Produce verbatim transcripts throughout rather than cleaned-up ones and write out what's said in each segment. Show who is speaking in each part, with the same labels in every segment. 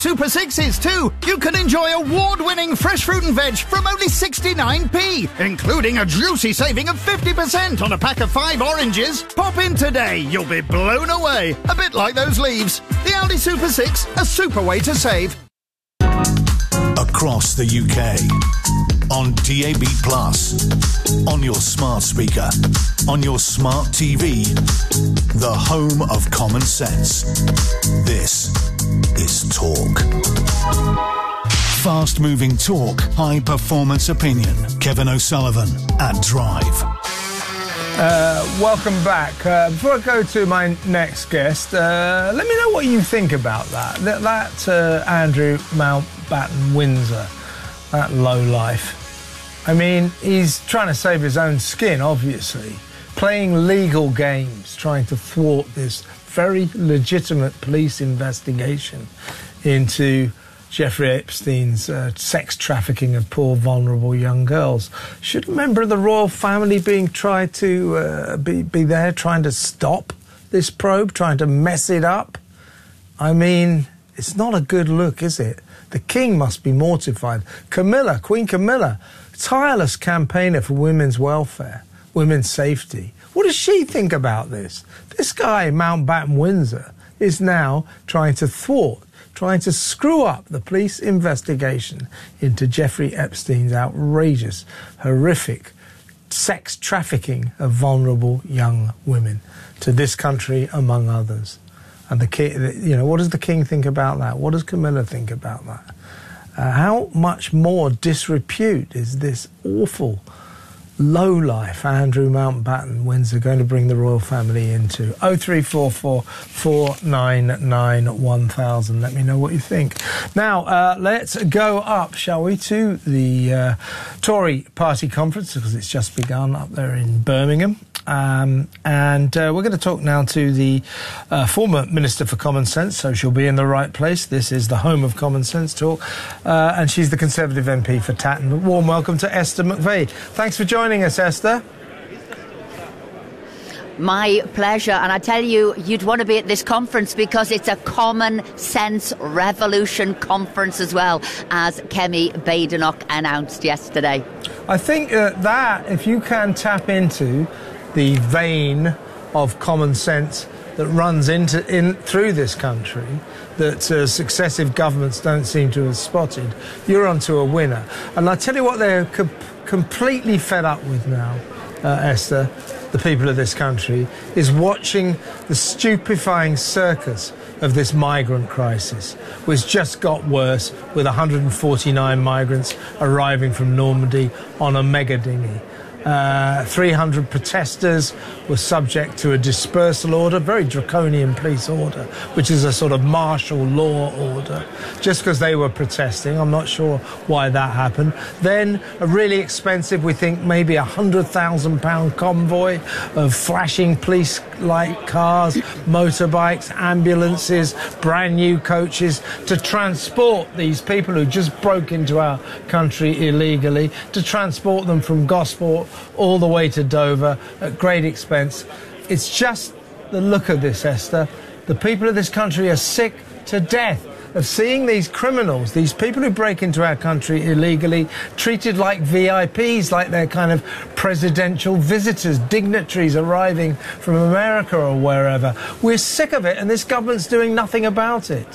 Speaker 1: Super Sixes too. You can enjoy award-winning fresh fruit and veg from only sixty-nine p, including a juicy saving of fifty percent on a pack of five oranges. Pop in today. You'll be blown away. A bit like those leaves. The Aldi Super Six, a super way to save.
Speaker 2: Across the U K, on D A B plus, on your smart speaker, on your smart T V, the home of common sense. This is Talk. Fast-moving talk, high-performance opinion. Kevin O'Sullivan at Drive.
Speaker 3: Uh, welcome back. Uh, before I go to my next guest, uh, let me know what you think about that. That, that uh, Andrew Mountbatten Windsor, that lowlife. I mean, he's trying to save his own skin, obviously. Playing legal games, trying to thwart this very legitimate police investigation into Jeffrey Epstein's uh, sex trafficking of poor, vulnerable young girls. Should a member of the royal family being tried to uh, be, be there trying to stop this probe, trying to mess it up? I mean, it's not a good look, is it? The king must be mortified. Camilla, Queen Camilla, tireless campaigner for women's welfare, women's safety. What does she think about this? This guy, Mountbatten Windsor, is now trying to thwart, trying to screw up the police investigation into Jeffrey Epstein's outrageous, horrific sex trafficking of vulnerable young women to this country, among others. And the king, you know, what does the king think about that? What does Camilla think about that? Uh, how much more disrepute is this awful lowlife Andrew Mountbatten Windsor going to bring the royal family into? oh three four four, four nine nine, one thousand. Let me know what you think. Now, uh, let's go up, shall we, to the uh, Tory party conference, because it's just begun up there in Birmingham. Um, and uh, we're going to talk now to the uh, former Minister for Common Sense, so she'll be in the right place. This is the home of Common Sense Talk. Uh, and she's the Conservative M P for Tatton. A warm welcome to Esther McVey. Thanks for joining us, Esther.
Speaker 4: My pleasure. And I tell you, you'd want to be at this conference because it's a common sense revolution conference as well, as Kemi Badenoch announced yesterday.
Speaker 3: I think uh, that, if you can tap into the vein of common sense that runs into in through this country, that uh, successive governments don't seem to have spotted, you're onto a winner. And I tell you what they're co- completely fed up with now, uh, Esther, the people of this country, is watching the stupefying circus of this migrant crisis, which just got worse with one hundred forty-nine migrants arriving from Normandy on a mega dinghy. Uh, three hundred protesters were subject to a dispersal order, very draconian police order, which is a sort of martial law order, just because they were protesting. I'm not sure why that happened. Then a really expensive, we think maybe a one hundred thousand pound convoy of flashing police-like cars, motorbikes, ambulances, brand new coaches to transport these people who just broke into our country illegally, to transport them from Gosport all the way to Dover at great expense. It's just the look of this, Esther. The people of this country are sick to death of seeing these criminals, these people who break into our country illegally, treated like V I Ps, like they're kind of presidential visitors, dignitaries arriving from America or wherever. We're sick of it, and this government's doing nothing about it.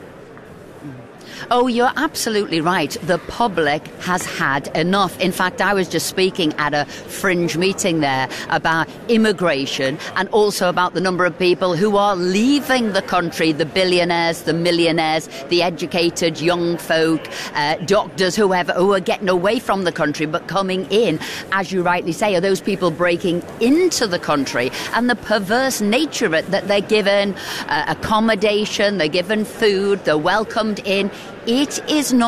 Speaker 4: Oh, you're absolutely right. The public has had enough. In fact, I was just speaking at a fringe meeting there about immigration and also about the number of people who are leaving the country, the billionaires, the millionaires, the educated young folk, uh, doctors, whoever, who are getting away from the country but coming in. As you rightly say, are those people breaking into the country, and the perverse nature of it, that they're given uh, accommodation, they're given food, they're welcomed in. It is not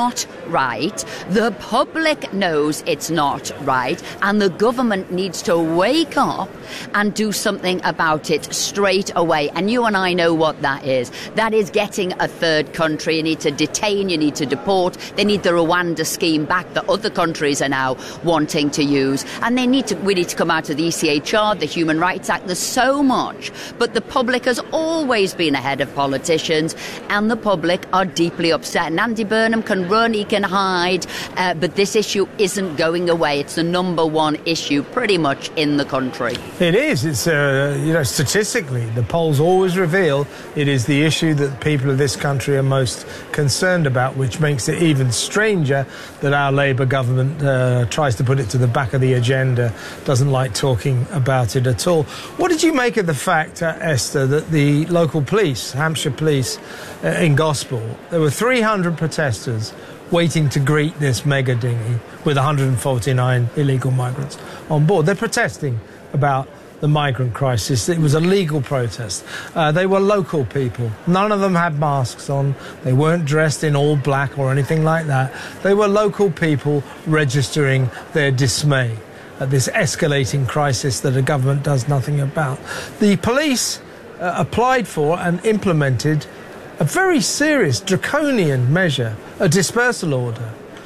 Speaker 4: right. The public knows it's not right, and the government needs to wake up and do something about it straight away. And you and I know what that is. That is getting a third country. You need to detain, you need to deport. They need the Rwanda scheme back that other countries are now wanting to use. And they need to, we need to come out of the E C H R, the Human Rights Act. There's so much. But the public has always been ahead of politicians, and the public are deeply upset. And Andy Burnham can run, he can hide, uh, but this issue isn't going away. It's the number one issue pretty much in the country.
Speaker 3: It is. It's, uh, you know, statistically, the polls always reveal it is the issue that people of this country are most concerned about, which makes it even stranger that our Labour government uh, tries to put it to the back of the agenda, doesn't like talking about it at all. What did you make of the fact, uh, Esther, that the local police, Hampshire Police uh, in Gosport, there were three hundred protesters waiting to greet this mega dinghy with one hundred forty-nine illegal migrants on board? They're protesting about the migrant crisis. It was a legal protest. Uh, they were local people. None of them had masks on. They weren't dressed in all black or anything like that. They were local people registering their dismay at this escalating crisis that a government does nothing about. The police uh, applied for and implemented a very serious draconian measure, a dispersal order,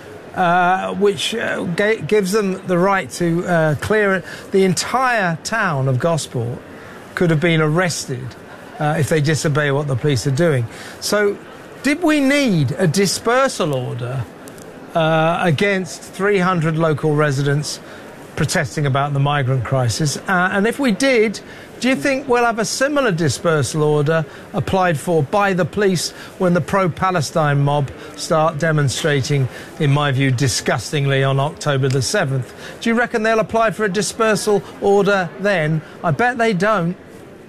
Speaker 3: Uh, which uh, g- gives them the right to uh, clear it. The entire town of Gosport could have been arrested uh, if they disobey what the police are doing. So did we need a dispersal order uh, against three hundred local residents protesting about the migrant crisis? Uh, and if we did, do you think we'll have a similar dispersal order applied for by the police when the pro-Palestine mob start demonstrating, in my view, disgustingly on October the seventh? Do you reckon they'll apply for a dispersal order then? I bet they don't.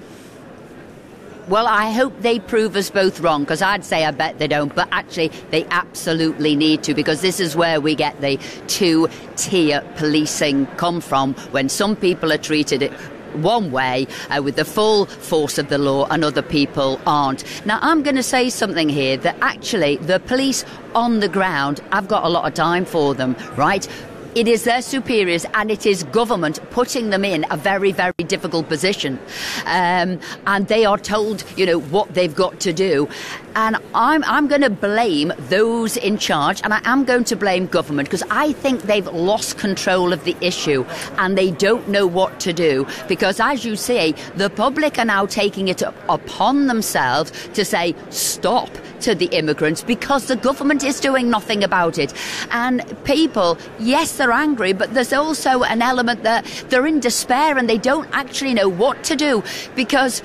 Speaker 4: Well, I hope they prove us both wrong, because I'd say I bet they don't, but actually they absolutely need to, because this is where we get the two-tier policing come from, when some people are treated it one way uh, with the full force of the law and other people aren't. Now, I'm going to say something here that actually the police on the ground, I've got a lot of time for them, right? It is their superiors and it is government putting them in a very, very difficult position. Um, and they are told, you know, what they've got to do. And I'm, I'm going to blame those in charge, and I am going to blame government, because I think they've lost control of the issue and they don't know what to do. Because, as you say, the public are now taking it upon themselves to say stop to the immigrants because the government is doing nothing about it. And people, yes, they're angry, but there's also an element that they're in despair and they don't actually know what to do, because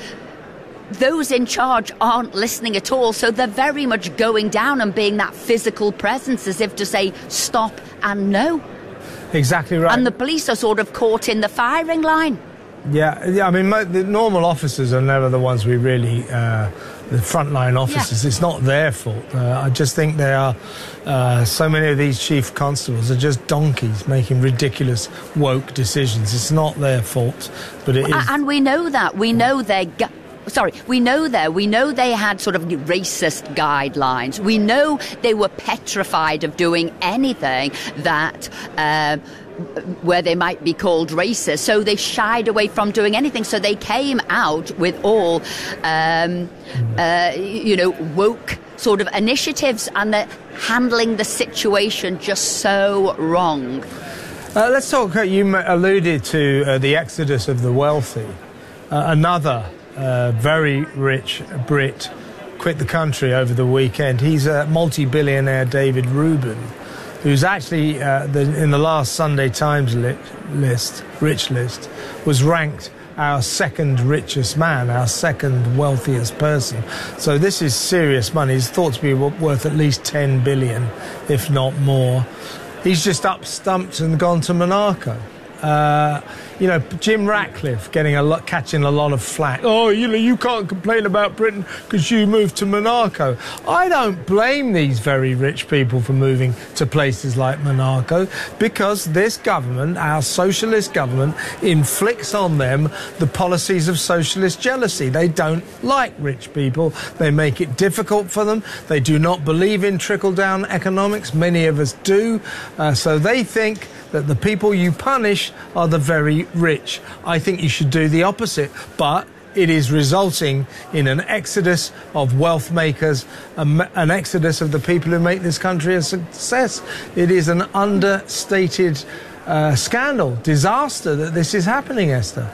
Speaker 4: those in charge aren't listening at all. So they're very much going down and being that physical presence, as if to say stop and no.
Speaker 3: Exactly right.
Speaker 4: And the police are sort of caught in the firing line.
Speaker 3: Yeah, yeah. I mean, mo- the normal officers are never the ones we really, uh, the frontline officers. Yeah. It's not their fault. Uh, I just think they are, uh, so many of these chief constables are just donkeys making ridiculous woke decisions. It's not their fault, but it is.
Speaker 4: And we know that. We know they're... Gu- Sorry, we know that. We know they had sort of racist guidelines. We know they were petrified of doing anything that... Uh, where they might be called racist, so they shied away from doing anything. So they came out with all, um, uh, you know, woke sort of initiatives, and they're handling the situation just so wrong.
Speaker 3: Uh, let's talk. You alluded to uh, the exodus of the wealthy. Uh, another uh, very rich Brit quit the country over the weekend. He's a multi-billionaire, David Rubin, who's actually, uh, the, in the last Sunday Times li- list, rich list, was ranked our second richest man, our second wealthiest person. So this is serious money. He's thought to be worth at least ten billion, if not more. He's just up stumped and gone to Monaco. Uh, you know, Jim Ratcliffe getting a lot, catching a lot of flack. Oh, you know, you can't complain about Britain because you moved to Monaco. I don't blame these very rich people for moving to places like Monaco, because this government, our socialist government, inflicts on them the policies of socialist jealousy. They don't like rich people. They make it difficult for them. They do not believe in trickle-down economics. Many of us do. Uh, so they think that the people you punish are the very rich. I think you should do the opposite, but it is resulting in an exodus of wealth makers, an exodus of the people who make this country a success. It is an understated uh, scandal, disaster that this is happening, Esther.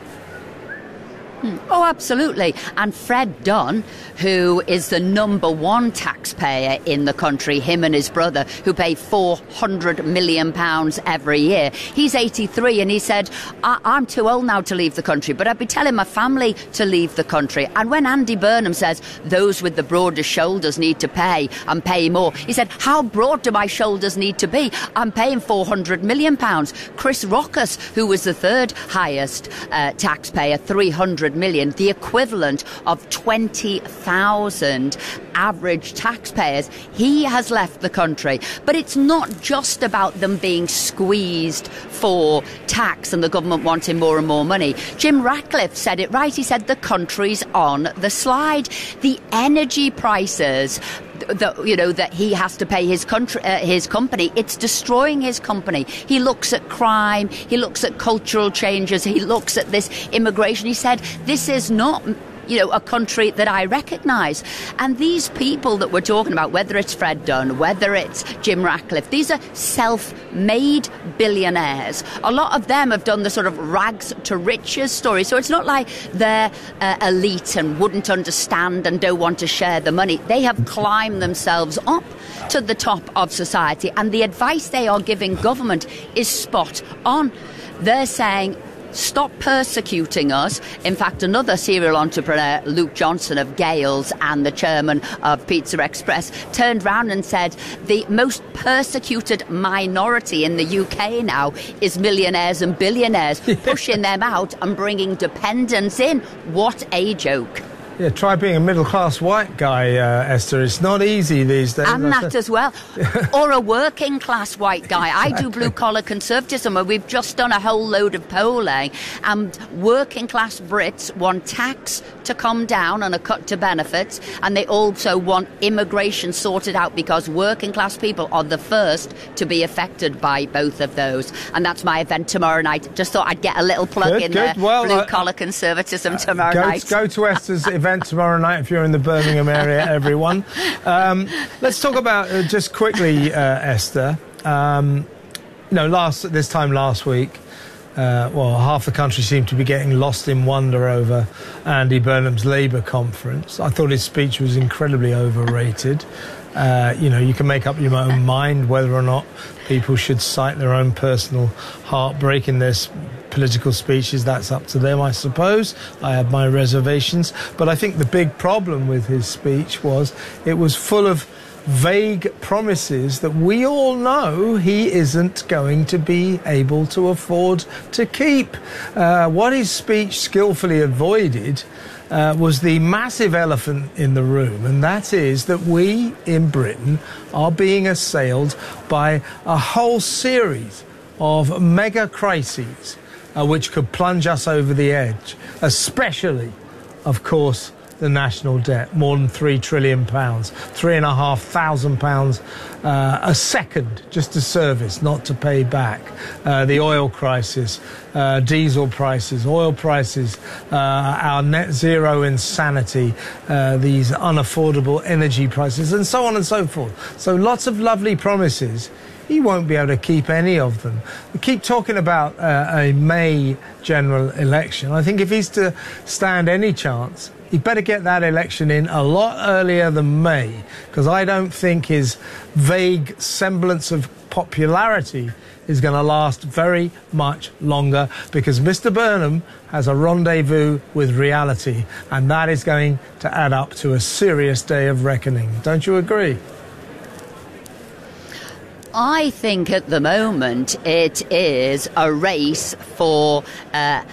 Speaker 4: Oh, absolutely. And Fred Dunn, who is the number one taxpayer in the country, him and his brother, who pay four hundred million pounds every year, he's eighty-three, and he said, I- I'm too old now to leave the country, but I'd be telling my family to leave the country. And when Andy Burnham says those with the broadest shoulders need to pay and pay more, he said, how broad do my shoulders need to be? I'm paying four hundred million pounds. Chris Rockus, who was the third highest uh, taxpayer, three hundred million, the equivalent of twenty thousand average taxpayers, he has left the country. But it's not just about them being squeezed for tax and the government wanting more and more money. Jim Ratcliffe said it right. He said the country's on the slide. The energy prices that, you know, that he has to pay his country, uh, his company, it's destroying his company. He looks at crime, he looks at cultural changes, he looks at this immigration. He said, this is not, you know, a country that I recognise. And these people that we're talking about, whether it's Fred Dunn, whether it's Jim Ratcliffe, these are self-made billionaires. A lot of them have done the sort of rags to riches story. So it's not like they're uh, elite and wouldn't understand and don't want to share the money. They have climbed themselves up to the top of society. And the advice they are giving government is spot on. They're saying, stop persecuting us. In fact, another serial entrepreneur, Luke Johnson of Gales and the chairman of Pizza Express, turned round and said the most persecuted minority in the U K now is millionaires and billionaires, pushing them out and bringing dependents in. What a joke.
Speaker 3: Yeah, try being a middle-class white guy, uh, Esther. It's not easy these days.
Speaker 4: And that as well. Or a working-class white guy. Exactly. I do blue-collar conservatism, and we've just done a whole load of polling, and working-class Brits want tax to come down and a cut to benefits, and they also want immigration sorted out, because working-class people are the first to be affected by both of those. And that's my event tomorrow night. Just thought I'd get a little plug
Speaker 3: good,
Speaker 4: in
Speaker 3: good.
Speaker 4: there.
Speaker 3: Well,
Speaker 4: blue-collar
Speaker 3: uh,
Speaker 4: conservatism tomorrow
Speaker 3: go,
Speaker 4: night.
Speaker 3: Go to Esther's event tomorrow night if you're in the Birmingham area, everyone. Um, let's talk about, uh, just quickly, uh, Esther. Um, you know, last this time last week, uh, well, half the country seemed to be getting lost in wonder over Andy Burnham's Labour conference. I thought his speech was incredibly overrated. Uh, you know, you can make up your own mind whether or not people should cite their own personal heartbreak in their political speeches. That's up to them, I suppose. I have my reservations. But I think the big problem with his speech was it was full of vague promises that we all know he isn't going to be able to afford to keep. Uh, what his speech skillfully avoided Uh, was the massive elephant in the room, and that is that we in Britain are being assailed by a whole series of mega crises uh, which could plunge us over the edge, especially, of course, the national debt, more than three trillion pounds, three and a half thousand pounds uh, a second just to service, not to pay back. Uh, the oil crisis, uh, diesel prices, oil prices, uh, our net zero insanity, uh, these unaffordable energy prices, and so on and so forth. So lots of lovely promises. He won't be able to keep any of them. We keep talking about uh, a May general election. I think if he's to stand any chance, he'd better get that election in a lot earlier than May, because I don't think his vague semblance of popularity is going to last very much longer, because Mister Burnham has a rendezvous with reality, and that is going to add up to a serious day of reckoning. Don't you agree?
Speaker 4: I think at the moment it is a race for uh,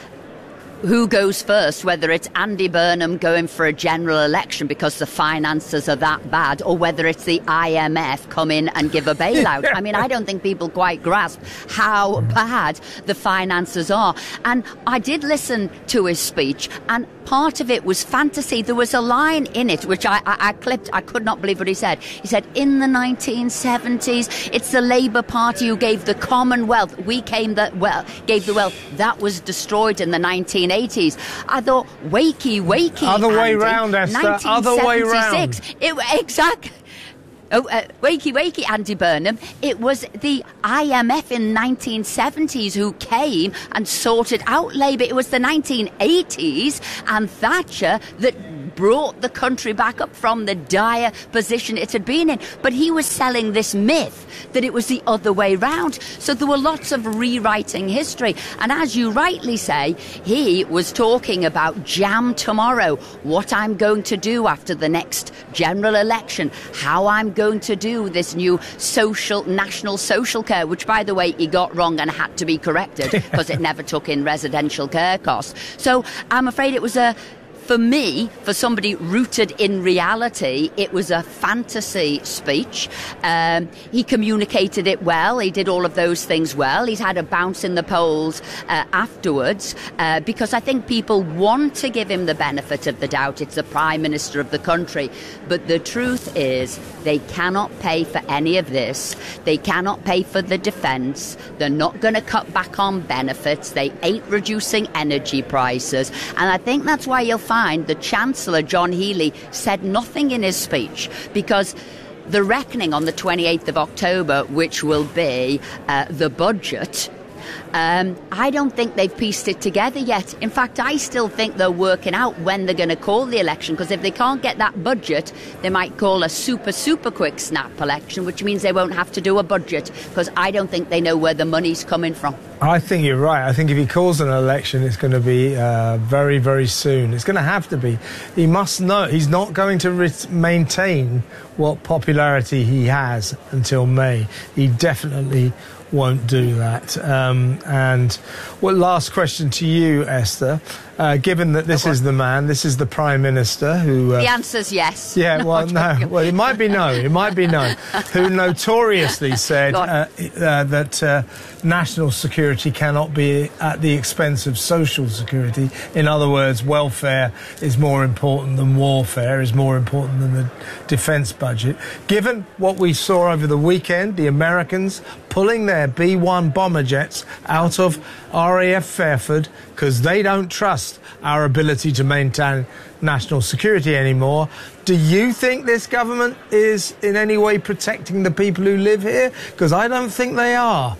Speaker 4: who goes first, whether it's Andy Burnham going for a general election because the finances are that bad, or whether it's the I M F come in and give a bailout. I mean, I don't think people quite grasp how bad the finances are. And I did listen to his speech, and part of it was fantasy. There was a line in it which I, I, I clipped. I could not believe what he said. He said, in the nineteen seventies, it's the Labour Party who gave the Commonwealth. We came that well, gave the wealth. That was destroyed in the nineteen eighties. I thought, wakey, wakey.
Speaker 3: Other way
Speaker 4: Andy,
Speaker 3: round, Esther. Other way round.
Speaker 4: It, exactly. Oh, uh, wakey, wakey, Andy Burnham. It was the I M F in nineteen seventies who came and sorted out Labour. It was the nineteen eighties and Thatcher that brought the country back up from the dire position it had been in. But he was selling this myth that it was the other way round. So there were lots of rewriting history. And as you rightly say, he was talking about jam tomorrow, what I'm going to do after the next general election, how I'm going to do this new social, national social care, which, by the way, he got wrong and had to be corrected because it never took in residential care costs. So I'm afraid it was a For me, for somebody rooted in reality, it was a fantasy speech. Um, he communicated it well. He did all of those things well. He's had a bounce in the polls uh, afterwards uh, because I think people want to give him the benefit of the doubt. It's the Prime Minister of the country. But the truth is they cannot pay for any of this. They cannot pay for the defence. They're not going to cut back on benefits. They ain't reducing energy prices. And I think that's why you'll find the Chancellor, John Healey, said nothing in his speech, because the reckoning on the twenty-eighth of October, which will be uh, the budget, Um, I don't think they've pieced it together yet. In fact, I still think they're working out when they're going to call the election, because if they can't get that budget, they might call a super, super quick snap election, which means they won't have to do a budget, because I don't think they know where the money's coming from.
Speaker 3: I think you're right. I think if he calls an election, it's going to be uh, very, very soon. It's going to have to be. He must know he's not going to re- maintain what popularity he has until May. He definitely won't do that. Um, and well, last question to you, Esther. Uh, given that this is the man, this is the Prime Minister who... Uh,
Speaker 4: the answer's yes.
Speaker 3: Yeah, well, no. Well, it might be no. It might be no. Who notoriously said uh, uh, that uh, national security cannot be at the expense of social security. In other words, welfare is more important than warfare, is more important than the defence budget. Given what we saw over the weekend, the Americans pulling their B one bomber jets out of R A F Fairford because they don't trust our ability to maintain national security anymore. Do you think this government is in any way protecting the people who live here? Because I don't think they are.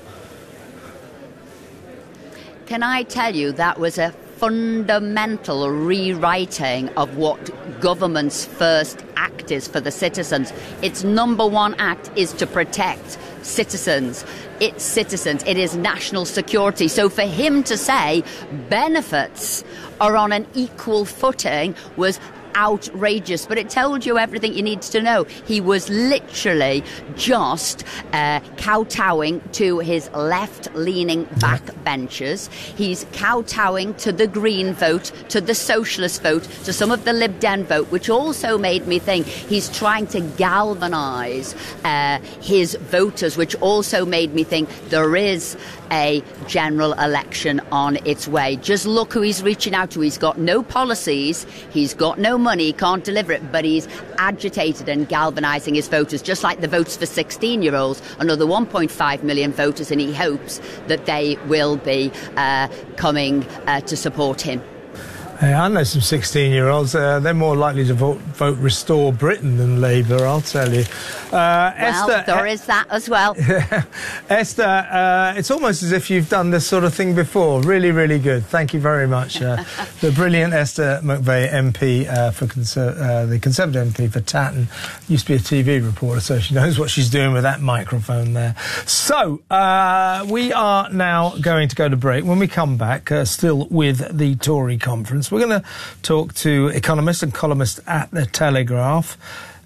Speaker 4: Can I tell you that was a fundamental rewriting of what government's first act is for the citizens. Its number one act is to protect citizens. It's citizens. It is national security. So for him to say benefits are on an equal footing was outrageous, but it told you everything you needed to know. He was literally just uh, kowtowing to his left-leaning backbenchers. He's kowtowing to the Green vote, to the Socialist vote, to some of the Lib Dem vote, which also made me think he's trying to galvanise uh, his voters, which also made me think there is a general election on its way. Just look who he's reaching out to. He's got no policies, he's got no money, he can't deliver it, but he's agitated and galvanising his voters, just like the votes for sixteen-year-olds, another one point five million voters, and he hopes that they will be uh, coming uh, to support him.
Speaker 3: Hey, I know some sixteen-year-olds. Uh, they're more likely to vote, vote Restore Britain than Labour, I'll tell you. Uh,
Speaker 4: well,
Speaker 3: Esther,
Speaker 4: there is that as well.
Speaker 3: Esther, uh, it's almost as if you've done this sort of thing before. Really, really good. Thank you very much. Uh, the brilliant Esther McVey, M P uh, for Conser- uh, the Conservative M P for Tatton, used to be a T V reporter, so she knows what she's doing with that microphone there. So uh, we are now going to go to break. When we come back, uh, still with the Tory conference, we're going to talk to economist and columnist at The Telegraph,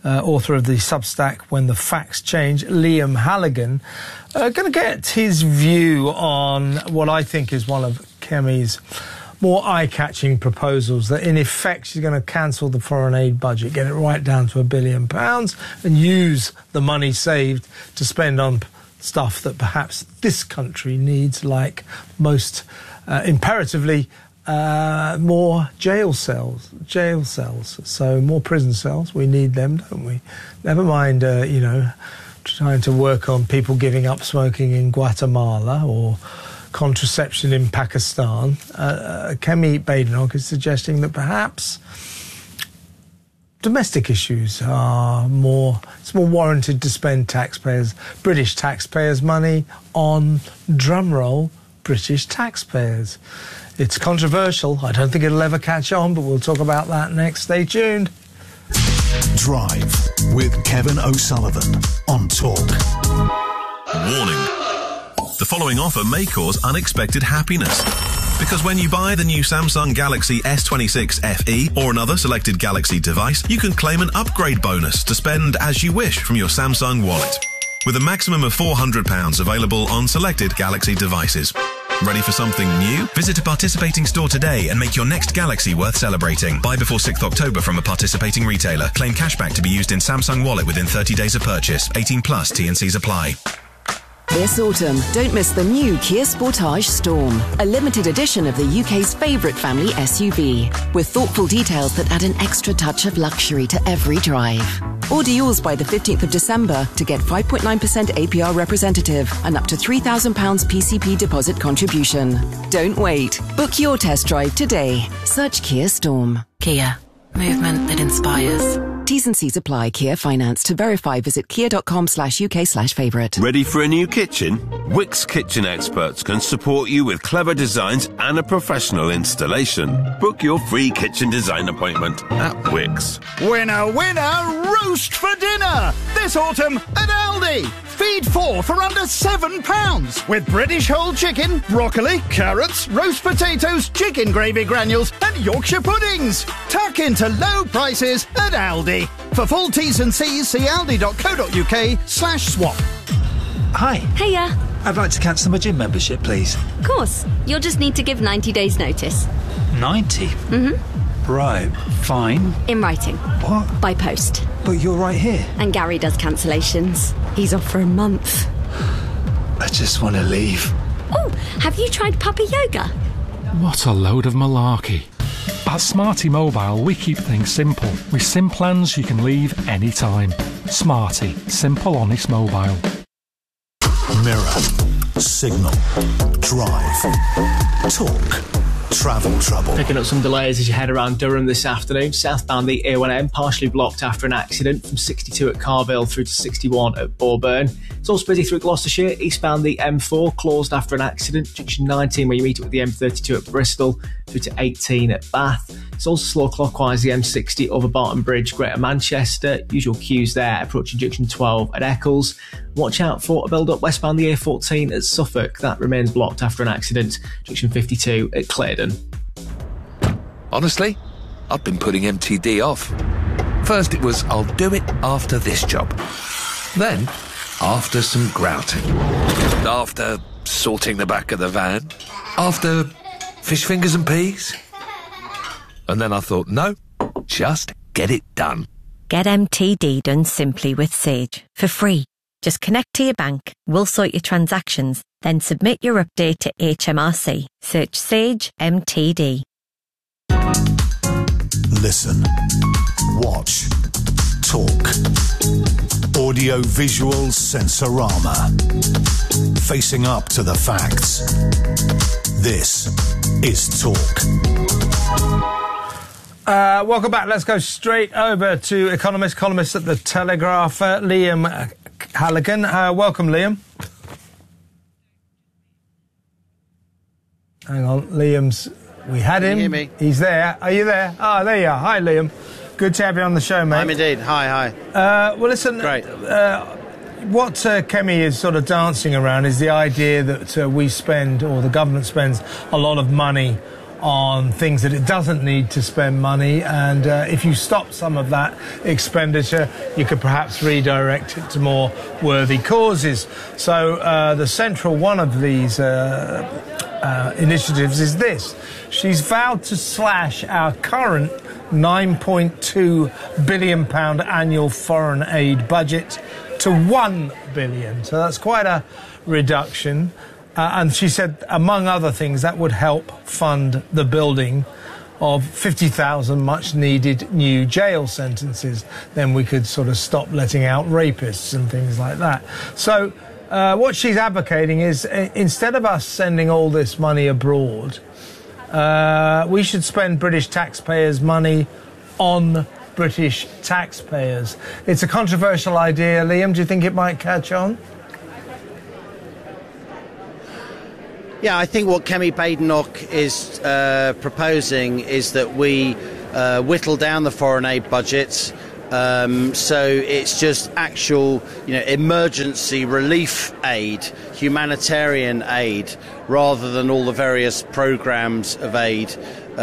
Speaker 3: uh, author of the Substack When the Facts Change, Liam Halligan, uh, going to get his view on what I think is one of Kemi's more eye-catching proposals, that in effect she's going to cancel the foreign aid budget, get it right down to a billion pounds, and use the money saved to spend on stuff that perhaps this country needs, like most uh, imperatively uh, more jail cells. Jail cells. So more prison cells. We need them, don't we? Never mind, uh, you know, trying to work on people giving up smoking in Guatemala or contraception in Pakistan. Uh, uh, Kemi Badenoch is suggesting that perhaps domestic issues are more, it's more warranted to spend taxpayers, British taxpayers' money on, drumroll, British taxpayers. It's controversial. I don't think it'll ever catch on, but we'll talk about that next. Stay tuned.
Speaker 2: Drive with Kevin O'Sullivan on Talk.
Speaker 5: Warning. The following offer may cause unexpected happiness. Because when you buy the new Samsung Galaxy S twenty-six F E or another selected Galaxy device, you can claim an upgrade bonus to spend as you wish from your Samsung wallet, with a maximum of four hundred pounds available on selected Galaxy devices. Ready for something new? Visit a participating store today and make your next Galaxy worth celebrating. Buy before sixth of October from a participating retailer. Claim cashback to be used in Samsung Wallet within thirty days of purchase. eighteen plus, T and C's apply.
Speaker 6: This autumn, don't miss the new Kia Sportage Storm, a limited edition of the U K's favourite family S U V, with thoughtful details that add an extra touch of luxury to every drive. Order yours by the fifteenth of December to get five point nine percent A P R representative and up to three thousand pounds P C P deposit contribution. Don't wait. Book your test drive today. Search Kia Storm.
Speaker 7: Kia. Movement that inspires.
Speaker 6: T's and C's apply. Kia Finance. To verify, visit kia.com slash UK slash favourite.
Speaker 8: Ready for a new kitchen? Wickes Kitchen Experts can support you with clever designs and a professional installation. Book your free kitchen design appointment at Wickes.
Speaker 1: Winner, winner, roast for dinner! This autumn at Aldi. Feed four for under seven pounds with British whole chicken, broccoli, carrots, roast potatoes, chicken gravy granules and Yorkshire puddings. Tuck into low prices at Aldi. For full T's and C's, see aldi.co.uk slash swap.
Speaker 9: Hi.
Speaker 10: Hiya.
Speaker 9: I'd like to cancel my gym membership, please.
Speaker 10: Of course. You'll just need to give ninety days notice.
Speaker 9: ninety?
Speaker 10: Mm-hmm.
Speaker 9: Right. Fine.
Speaker 10: In writing.
Speaker 9: What?
Speaker 10: By post.
Speaker 9: But you're right here.
Speaker 10: And Gary does cancellations. He's off for a month.
Speaker 9: I just want to leave.
Speaker 10: Oh, have you tried Puppy Yoga?
Speaker 11: What a load of malarkey. At Smarty Mobile, we keep things simple. With SIM plans you can leave anytime. Smarty. Simple, honest mobile.
Speaker 2: Mirror. Signal. Drive. Talk. Travel trouble.
Speaker 12: Picking up some delays as you head around Durham this afternoon. Southbound the A one M partially blocked after an accident from sixty-two at Carville through to sixty-one at Borburn. It's also busy through Gloucestershire. Eastbound the M four closed after an accident. Junction nineteen where you meet it with the M thirty-two at Bristol through to eighteen at Bath. It's also slow clockwise the M sixty over Barton Bridge, Greater Manchester. Usual queues there approaching Junction twelve at Eccles. Watch out for a build-up westbound the A fourteen at Suffolk. That remains blocked after an accident. Junction fifty-two at Claydon.
Speaker 13: Honestly, I've been putting M T D off. First it was, I'll do it after this job. Then, after some grouting. After sorting the back of the van. After fish fingers and peas. And then I thought, no, just get it done.
Speaker 14: Get M T D done simply with Sage, for free. Just connect to your bank, we'll sort your transactions, then submit your update to H M R C. Search Sage M T D.
Speaker 2: Listen. Watch. Talk. Audio-visual sensorama. Facing up to the facts. This is Talk.
Speaker 3: Uh, welcome back. Let's go straight over to economist, columnist at The Telegraph, uh, Liam Halligan. Uh, welcome, Liam. Hang on, Liam's... We had him.
Speaker 15: Can you hear me?
Speaker 3: He's there. Are you there? Ah, there you are. Hi, Liam. Good to have you on the show, mate.
Speaker 15: I'm indeed. Hi, hi.
Speaker 3: Uh, well, listen...
Speaker 15: Great.
Speaker 3: Uh, what uh, Kemi is sort of dancing around is the idea that uh, we spend, or the government spends, a lot of money on things that it doesn't need to spend money, and uh, if you stop some of that expenditure, you could perhaps redirect it to more worthy causes. So uh, the central one of these uh, uh, initiatives is this. She's vowed to slash our current nine point two billion pounds annual foreign aid budget to one billion pounds. So that's quite a reduction. Uh, and she said, among other things, that would help fund the building of fifty thousand much-needed new jail sentences. Then we could sort of stop letting out rapists and things like that. So uh, what she's advocating is, uh, instead of us sending all this money abroad, uh, we should spend British taxpayers' money on British taxpayers. It's a controversial idea. Liam, do you think it might catch on?
Speaker 15: Yeah, I think what Kemi Badenoch is uh, proposing is that we uh, whittle down the foreign aid budget, um, so it's just actual, you know, emergency relief aid, humanitarian aid, rather than all the various programmes of aid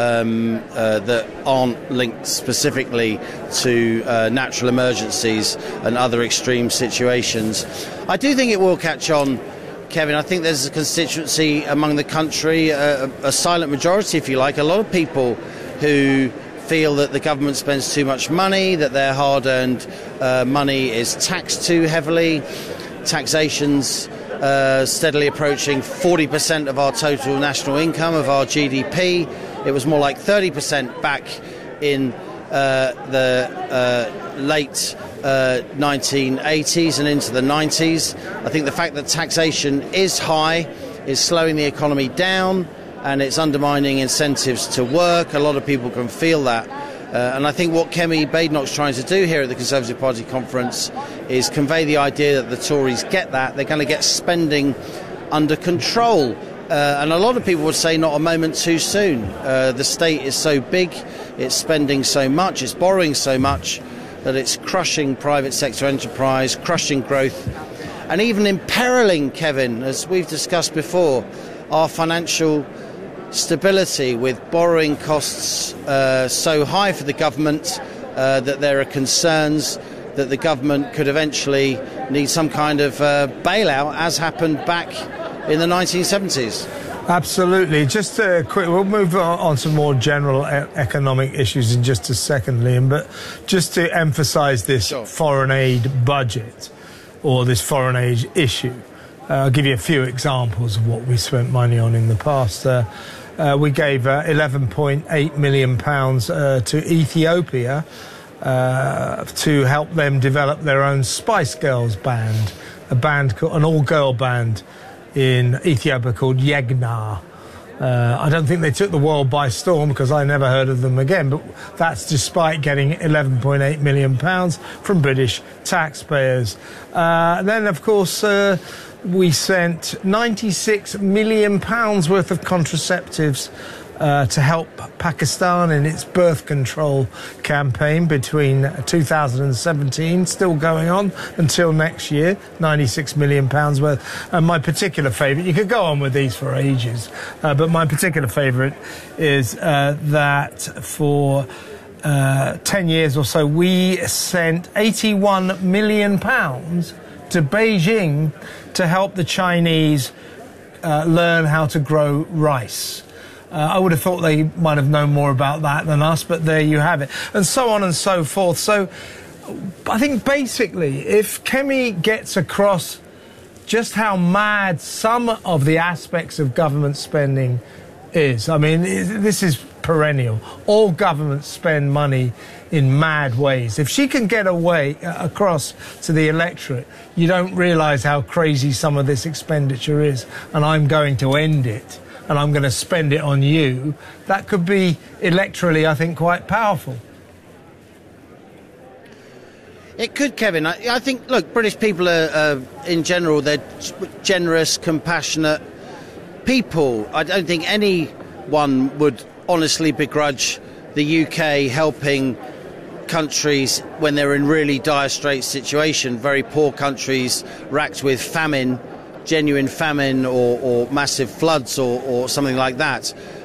Speaker 15: um, uh, that aren't linked specifically to uh, natural emergencies and other extreme situations. I do think it will catch on, Kevin. I think there's a constituency among the country, a, a silent majority, if you like, a lot of people who feel that the government spends too much money, that their hard-earned uh, money is taxed too heavily. Taxation's uh, steadily approaching forty percent of our total national income, of our G D P. It was more like thirty percent back in uh, the uh, late Uh, nineteen eighties and into the nineties. I think the fact that taxation is high is slowing the economy down, and it's undermining incentives to work. A lot of people can feel that. Uh, and I think what Kemi Badenoch's trying to do here at the Conservative Party conference is convey the idea that the Tories get that. They're going to get spending under control. Uh, and a lot of people would say not a moment too soon. Uh, the state is so big, it's spending so much, it's borrowing so much, that it's crushing private sector enterprise, crushing growth, and even imperiling, Kevin, as we've discussed before, our financial stability, with borrowing costs uh, so high for the government uh, that there are concerns that the government could eventually need some kind of uh, bailout, as happened back in the nineteen seventies.
Speaker 3: Absolutely. Just a quick, we'll move on to more general e- economic issues in just a second, Liam, but just to emphasise this sure. foreign aid budget, or this foreign aid issue, uh, I'll give you a few examples of what we spent money on in the past. Uh, uh, we gave uh, eleven point eight million pounds uh, to Ethiopia uh, to help them develop their own Spice Girls band, a band called, an all-girl band in Ethiopia called Yegnar. Uh, I don't think they took the world by storm, because I never heard of them again, but that's despite getting eleven point eight million pounds from British taxpayers. Uh, then, of course, uh, we sent ninety-six million pounds worth of contraceptives Uh, to help Pakistan in its birth control campaign between two thousand seventeen, still going on until next year, ninety-six million pounds worth. And my particular favourite, you could go on with these for ages, uh, but my particular favourite is uh, that for uh, ten years or so, we sent eighty-one million pounds to Beijing to help the Chinese uh, learn how to grow rice. Uh, I would have thought they might have known more about that than us, but there you have it. And so on and so forth. So I think basically, if Kemi gets across just how mad some of the aspects of government spending is, I mean, this is perennial. All governments spend money in mad ways. If she can get away uh, across to the electorate, you don't realise how crazy some of this expenditure is, and I'm going to end it, and I'm going to spend it on you, that could be electorally, I think, quite powerful.
Speaker 15: It could, Kevin. I, I think, look, British people are, uh, in general, they're generous, compassionate people. I don't think anyone would honestly begrudge the U K helping countries when they're in really dire straits situation, very poor countries racked with famine, genuine famine or, or massive floods or, or something like that.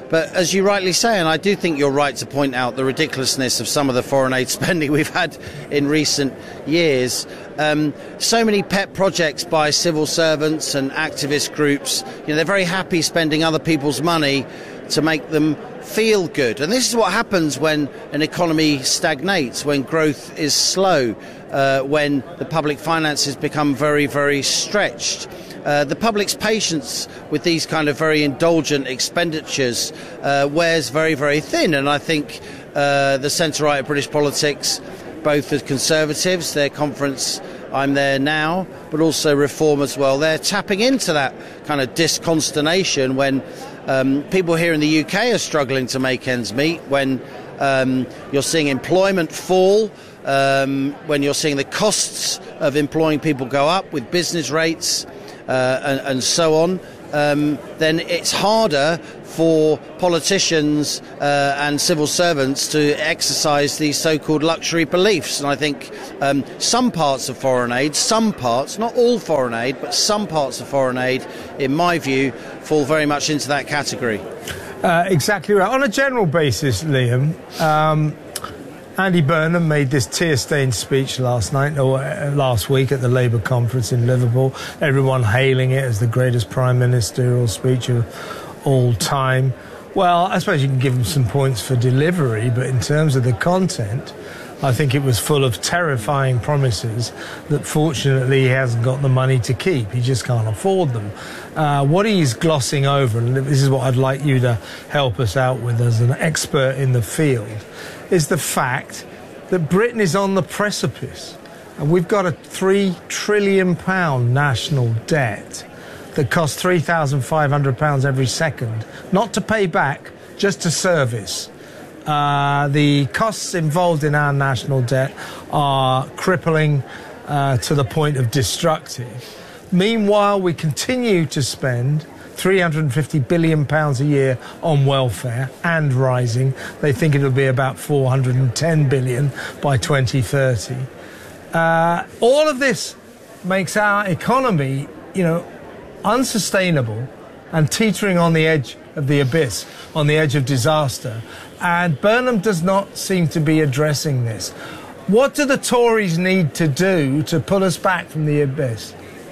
Speaker 15: But as you rightly say, and I do think you're right to point out the ridiculousness of some of the foreign aid spending we've had in recent years. Um, so many pet projects by civil servants and activist groups, you know, they're very happy spending other people's money to make them feel good. And this is what happens when an economy stagnates, when growth is slow, uh, when the public finances become very, very stretched. Uh, the public's patience with these kind of very indulgent expenditures uh, wears very, very thin. And I think uh, the centre-right of British politics, both as Conservatives, their conference, I'm there now, but also Reform as well, they're tapping into that kind of disconsternation when um, people here in the U K are struggling to make ends meet, when um, you're seeing employment fall, um, when you're seeing the costs of employing people go up with business rates, Uh, and, and so on, um, then it's harder for politicians uh, and civil servants to exercise these so-called luxury beliefs. And I think um, some parts of foreign aid, some parts, not all foreign aid, but some parts of foreign aid, in my view, fall very much into that category.
Speaker 3: Uh, exactly right. On a general basis, Liam, um, Andy Burnham made this tear-stained speech last night, or uh, last week at the Labour conference in Liverpool. Everyone hailing it as the greatest prime ministerial speech of all time. Well, I suppose you can give him some points for delivery, but in terms of the content, I think it was full of terrifying promises that fortunately he hasn't got the money to keep. He just can't afford them. Uh, what he's glossing over, and this is what I'd like you to help us out with as an expert in the field, is the fact that Britain is on the precipice. And we've got a three trillion pounds national debt that costs three thousand five hundred pounds every second, not to pay back, just to service. Uh, the costs involved in our national debt are crippling uh, to the point of destructive. Meanwhile, we continue to spend three hundred fifty billion pounds a year on welfare, and rising. They think it'll be about four hundred ten billion pounds by twenty thirty. Uh, all of this makes our economy, you know, unsustainable and teetering on the edge of the abyss, on the edge of disaster. And Burnham does not seem to be addressing this. What do the Tories need to do to pull us back from the abyss?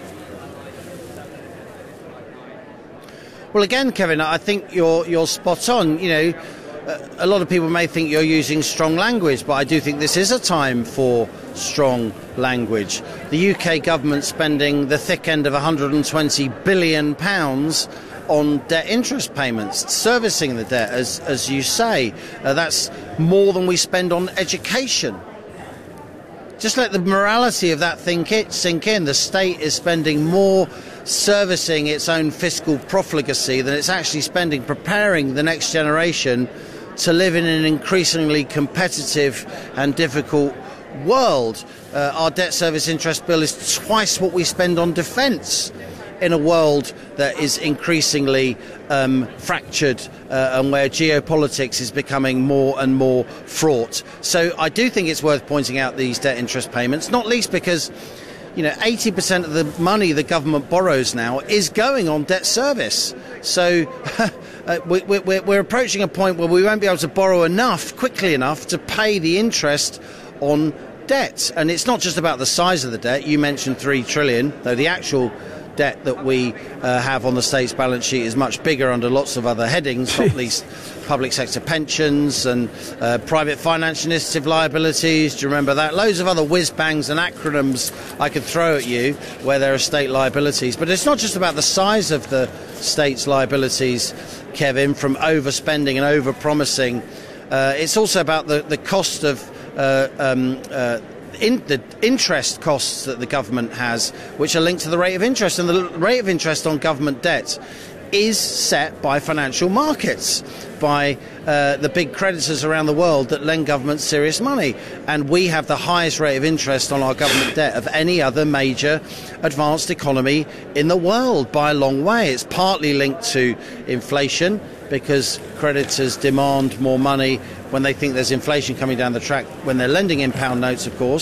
Speaker 15: Well, again, Kevin, I think you're you're spot on. You know, a lot of people may think you're using strong language, but I do think this is a time for strong language. The U K government spending the thick end of one hundred twenty billion pounds on debt interest payments, servicing the debt, as as you say. Uh, that's more than we spend on education. Just let the morality of that thing sink in. The state is spending more servicing its own fiscal profligacy than it's actually spending preparing the next generation to live in an increasingly competitive and difficult world. Uh, our debt service interest bill is twice what we spend on defence in a world that is increasingly um, fractured uh, and where geopolitics is becoming more and more fraught. So I do think it's worth pointing out these debt interest payments, not least because, you know, eighty percent of the money the government borrows now is going on debt service. So uh, we, we, we're approaching a point where we won't be able to borrow enough, quickly enough, to pay the interest on debt. And it's not just about the size of the debt. You mentioned three trillion, though the actual debt that we uh, have on the state's balance sheet is much bigger under lots of other headings, not least public sector pensions and uh, private finance initiative liabilities. Do you remember that? Loads of other whiz-bangs and acronyms I could throw at you where there are state liabilities. But it's not just about the size of the state's liabilities, Kevin, from overspending and over-promising. Uh, it's also about the, the cost of uh, um, uh, In the interest costs that the government has, which are linked to the rate of interest. And the rate of interest on government debt is set by financial markets, by uh, the big creditors around the world that lend governments serious money. And we have the highest rate of interest on our government debt of any other major advanced economy in the world by a long way. It's partly linked to inflation, because creditors demand more money when they think there's inflation coming down the track when they're lending in pound notes, of course.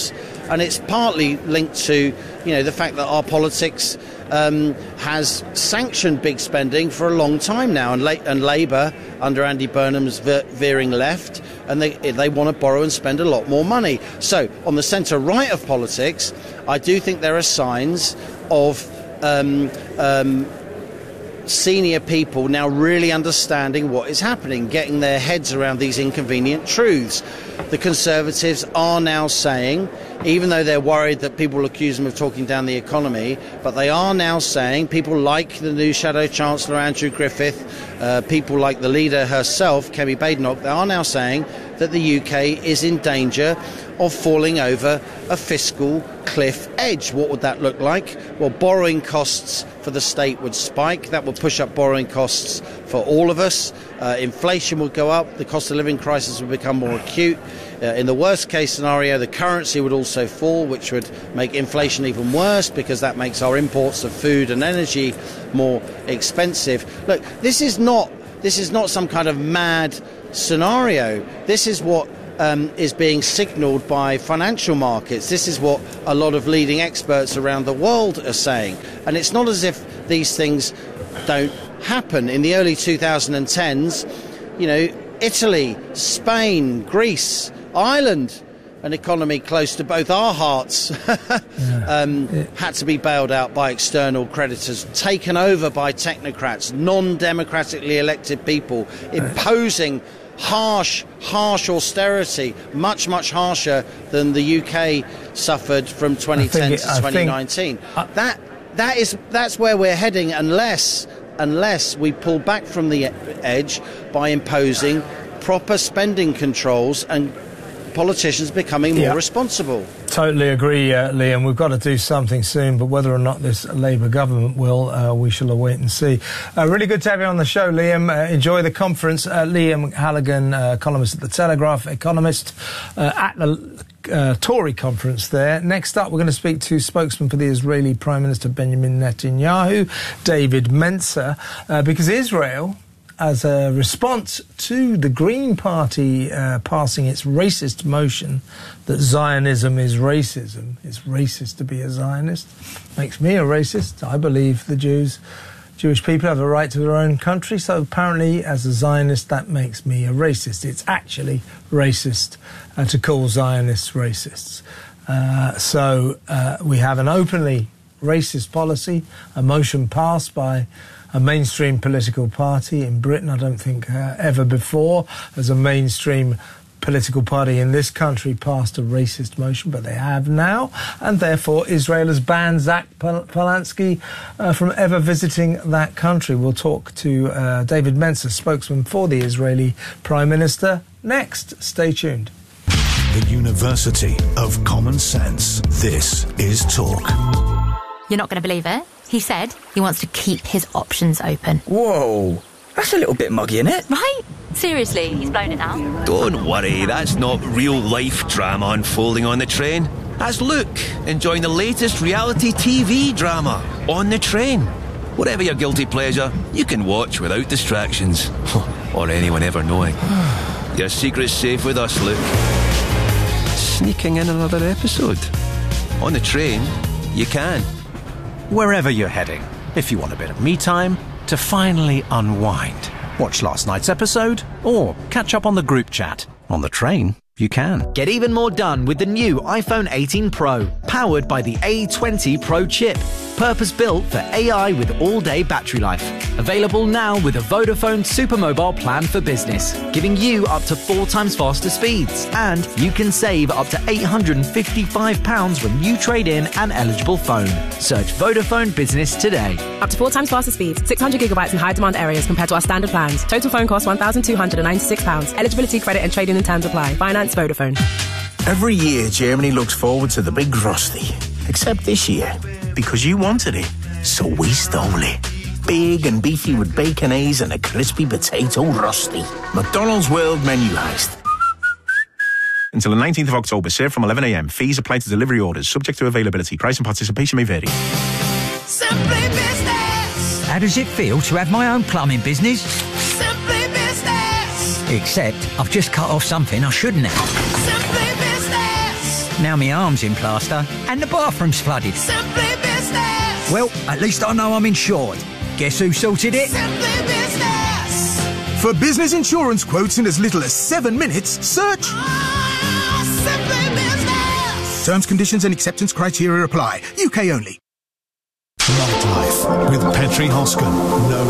Speaker 15: and it's partly linked to, you know, the fact that our politics um, has sanctioned big spending for a long time now, and, La- and Labour under Andy Burnham's ve- veering left, and they they want to borrow and spend a lot more money. So on the centre right of politics, I do think there are signs of um, um, senior people now really understanding what is happening, getting their heads around these inconvenient truths. The Conservatives are now saying, even though they're worried that people will accuse them of talking down the economy, but they are now saying, people like the new Shadow Chancellor Andrew Griffith, uh, people like the leader herself, Kemi Badenoch, they are now saying that the U K is in danger of falling over a fiscal cliff edge. What would that look like? Well, borrowing costs for the state would spike. That would push up borrowing costs for all of us. Uh, inflation would go up. The cost of living crisis would become more acute. Uh, in the worst case scenario, the currency would also fall, which would make inflation even worse, because that makes our imports of food and energy more expensive. Look, this is not this is not some kind of mad scenario. This is what Um, is being signalled by financial markets. This is what a lot of leading experts around the world are saying. And it's not as if these things don't happen. In the early twenty tens, you know, Italy, Spain, Greece, Ireland, an economy close to both our hearts, um, had to be bailed out by external creditors, taken over by technocrats, non-democratically elected people, imposing harsh, harsh austerity, much, much harsher than the U K suffered from twenty ten
Speaker 3: it,
Speaker 15: to twenty nineteen. I, that that is that's where we're heading, unless unless we pull back from the edge by imposing proper spending controls and politicians becoming more
Speaker 3: yeah.
Speaker 15: responsible.
Speaker 3: Totally agree, uh, Liam. We've got to do something soon, but whether or not this Labour government will, uh, we shall await and see. Uh, really good to have you on the show, Liam. Uh, enjoy the conference. Uh, Liam Halligan, uh, columnist at The Telegraph, economist uh, at the uh, Tory conference there. Next up, we're going to speak to spokesman for the Israeli Prime Minister Benjamin Netanyahu, David Mencer, uh, because Israel, as a response to the Green Party uh, passing its racist motion that Zionism is racism, it's racist to be a Zionist, makes me a racist. I believe the Jews, Jewish people have a right to their own country, so apparently as a Zionist that makes me a racist. It's actually racist uh, to call Zionists racists. Uh, so uh, we have an openly racist policy, a motion passed by a mainstream political party in Britain. I don't think uh, ever before has a mainstream political party in this country passed a racist motion, but they have now, and therefore Israel has banned Zach Polanski uh, from ever visiting that country. We'll talk to uh, David Mencer, spokesman for the Israeli Prime Minister, next. Stay tuned.
Speaker 2: The University of Common Sense. This is Talk.
Speaker 16: You're not going to believe it. He said he wants to keep his options open.
Speaker 17: Whoa, that's a little bit muggy, isn't it?
Speaker 16: Right? Seriously, he's blown it out.
Speaker 18: Don't worry, that's not real-life drama unfolding on the train. That's Luke, enjoying the latest reality T V drama, On the Train. Whatever your guilty pleasure, you can watch without distractions. Or anyone ever knowing. Your secret's safe with us, Luke. Sneaking in another episode. On the Train, you can.
Speaker 19: Wherever you're heading, if you want a bit of me time to finally unwind, watch last night's episode or catch up on the group chat. On the train, you can.
Speaker 20: Get even more done with the new iPhone eighteen Pro, powered by the A twenty Pro chip. Purpose-built for A I with all-day battery life. Available now with a Vodafone Supermobile plan for business, giving you up to four times faster speeds. And you can save up to eight hundred fifty-five pounds when you trade in an eligible phone. Search Vodafone Business today.
Speaker 21: Up to four times faster speeds, six hundred gigabytes in high-demand areas compared to our standard plans. Total phone cost one thousand two hundred ninety-six pounds. Eligibility, credit and trade-in and terms apply. Finance Vodafone.
Speaker 22: Every year, Germany looks forward to the big Rusty. Except this year, because you wanted it, so we stole it. Big and beefy with bacon A's and a crispy potato Rusty. McDonald's World Menu Heist.
Speaker 23: Until the nineteenth of October, served from eleven a.m. Fees apply to delivery orders, subject to availability. Price and participation may vary.
Speaker 24: Simply Business.
Speaker 25: How does it feel to have my own plumbing business?
Speaker 24: Simply Business.
Speaker 25: Except I've just cut off something I shouldn't have.
Speaker 24: Simply Business.
Speaker 25: Now my arm's in plaster and the bathroom's flooded.
Speaker 24: Simply Business.
Speaker 25: Well, at least I know I'm insured. Guess who sorted it?
Speaker 24: Simply Business.
Speaker 4: For business insurance quotes in as little as seven minutes, search
Speaker 24: Ah, Simply Business.
Speaker 4: Terms, conditions and acceptance criteria apply. U K only.
Speaker 2: Nightlife with Petri Hoskin.